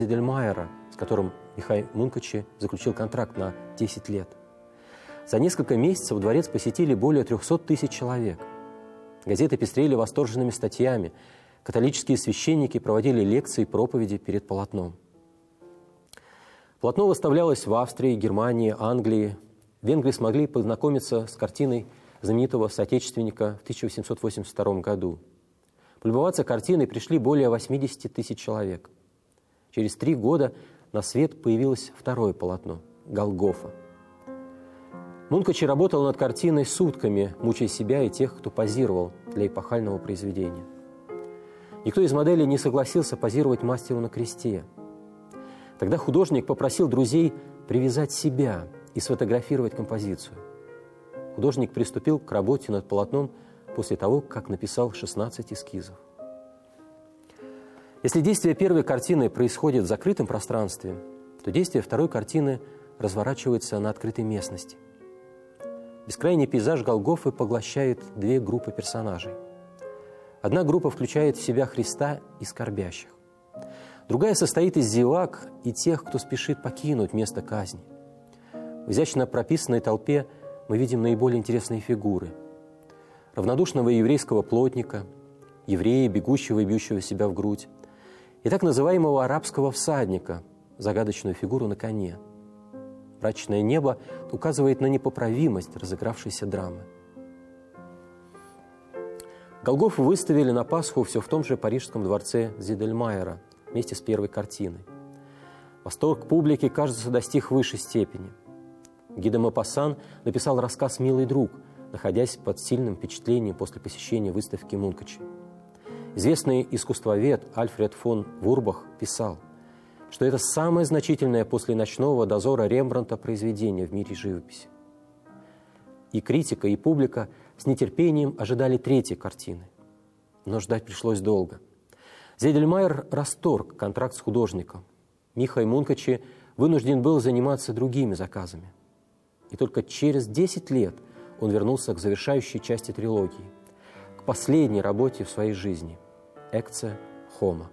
Зидельмайера, с которым Михай Мункачи заключил контракт на 10 лет. За несколько месяцев дворец посетили более 300 тысяч человек. Газеты пестрели восторженными статьями, католические священники проводили лекции и проповеди перед полотном. Полотно выставлялось в Австрии, Германии, Англии. В Венгрии смогли познакомиться с картиной знаменитого соотечественника в 1882 году. Полюбоваться картиной пришли более 80 тысяч человек. Через 3 года на свет появилось второе полотно – «Голгофа». Мункачи работал над картиной сутками, мучая себя и тех, кто позировал для эпохального произведения. Никто из моделей не согласился позировать мастеру на кресте. Тогда художник попросил друзей привязать себя и сфотографировать композицию. Художник приступил к работе над полотном после того, как написал 16 эскизов. Если действие первой картины происходит в закрытом пространстве, то действие второй картины разворачивается на открытой местности. Бескрайний пейзаж Голгофы поглощает 2 группы персонажей. Одна группа включает в себя Христа и скорбящих. Другая состоит из зевак и тех, кто спешит покинуть место казни. В изящно прописанной толпе мы видим наиболее интересные фигуры. Равнодушного еврейского плотника, еврея, бегущего и бьющего себя в грудь, и так называемого арабского всадника, загадочную фигуру на коне. Мрачное небо указывает на непоправимость разыгравшейся драмы. Голгофу выставили на Пасху все в том же парижском дворце Зидельмайера вместе с первой картиной. Восторг публики, кажется, достиг высшей степени. Ги де Мопассан написал рассказ «Милый друг», находясь под сильным впечатлением после посещения выставки Мункачи. Известный искусствовед Альфред фон Вурбах писал, что это самое значительное после «Ночного дозора» Рембрандта произведение в мире живописи. И критика, и публика с нетерпением ожидали третьей картины. Но ждать пришлось долго. Зидельмайер расторг контракт с художником. Михай Мункачи вынужден был заниматься другими заказами. И только через 10 лет он вернулся к завершающей части трилогии, к последней работе в своей жизни – «Ecce Homo».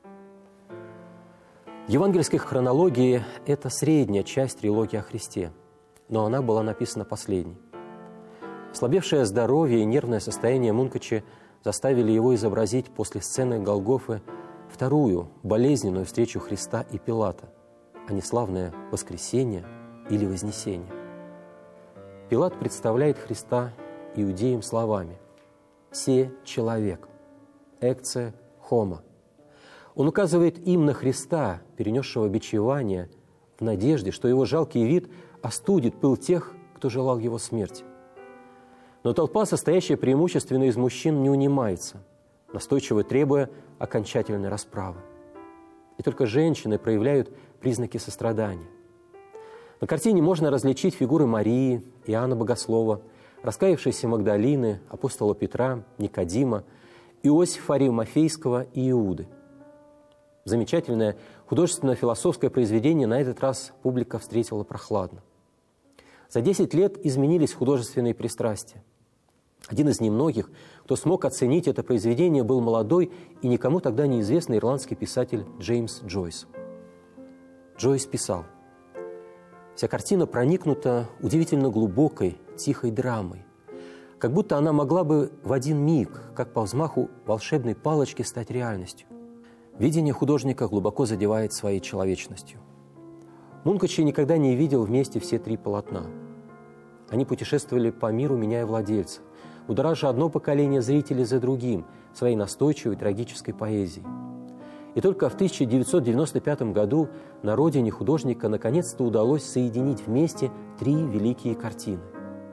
В евангельской хронологии это средняя часть трилогии о Христе, но она была написана последней. Ослабевшее здоровье и нервное состояние Мункачи заставили его изобразить после сцены Голгофы вторую болезненную встречу Христа и Пилата, а не славное воскресение или вознесение. Пилат представляет Христа иудеям словами «Се человек», «Ecce Homo». Он указывает им на Христа, перенесшего бичевание, в надежде, что его жалкий вид остудит пыл тех, кто желал его смерти. Но толпа, состоящая преимущественно из мужчин, не унимается, настойчиво требуя окончательной расправы. И только женщины проявляют признаки сострадания. На картине можно различить фигуры Марии, Иоанна Богослова, раскаявшейся Магдалины, апостола Петра, Никодима, Иосифа Аримафейского и Иуды. Замечательное художественно-философское произведение на этот раз публика встретила прохладно. За 10 лет изменились художественные пристрастия. Один из немногих, кто смог оценить это произведение, был молодой и никому тогда неизвестный ирландский писатель Джеймс Джойс. Джойс писал: «Вся картина проникнута удивительно глубокой, тихой драмой, как будто она могла бы в один миг, как по взмаху волшебной палочки, стать реальностью. Видение художника глубоко задевает своей человечностью». Мункачи никогда не видел вместе все 3 полотна. Они путешествовали по миру, меняя владельца, будоража одно поколение зрителей за другим своей настойчивой трагической поэзией. И только в 1995 году на родине художника наконец-то удалось соединить вместе 3 великие картины.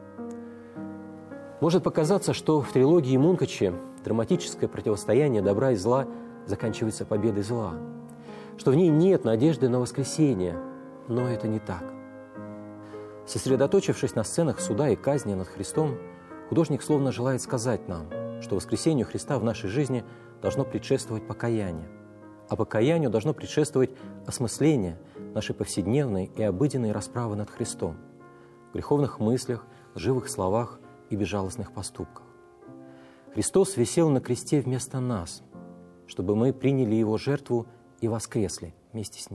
Может показаться, что в трилогии Мункачи драматическое противостояние добра и зла заканчивается победой зла, что в ней нет надежды на воскресение, но это не так. Сосредоточившись на сценах суда и казни над Христом, художник словно желает сказать нам, что воскресению Христа в нашей жизни должно предшествовать покаяние, а покаянию должно предшествовать осмысление нашей повседневной и обыденной расправы над Христом в греховных мыслях, лживых словах и безжалостных поступках. Христос висел на кресте вместо нас, чтобы мы приняли Его жертву и воскресли вместе с Ним.